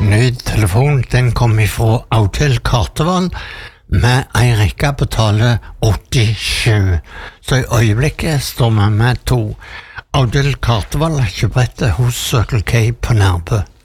Ny telefon, den kom ifra Audhild Kartevold med ei rekke på tallet 87. Så i øyeblikket står vi med to. Audhild Kartevold kjøpte hos Circle K på Nærbø.